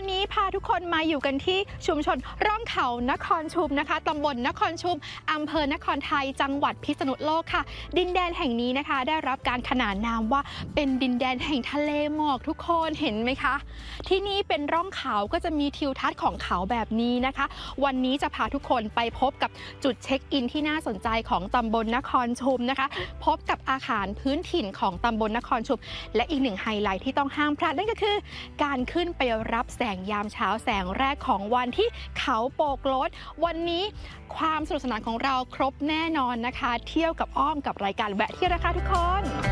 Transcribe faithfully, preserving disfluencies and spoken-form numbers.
วันนี้พาทุกคนมาอยู่กันที่ชุมชนร่องเขานครชุมนะคะตำบลนครชุมอำเภอนครไทยจังหวัดพิษณุโลกค่ะดินแดนแห่งนี้นะคะได้รับการขนานนามว่าเป็นดินแดนแห่งทะเลหมอกทุกคนเห็นไหมคะที่นี่เป็นร่องเขาก็จะมีทิวทัศน์ของเขาแบบนี้นะคะวันนี้จะพาทุกคนไปพบกับจุดเช็คอินที่น่าสนใจของตำบลนครชุมนะคะพบกับอาคารพื้นถิ่นของตำบลนครชุมและอีกหนึ่งไฮไลท์ที่ต้องห้ามพลาดนั่นก็คือการขึ้นไปรับแสงยามเช้าแสงแรกของวันที่เขาโปกลดวันนี้ความสนุกสนานของเราครบแน่นอนนะคะเที่ยวกับอ้อมกับรายการแวะเที่ยวนะคะทุกคน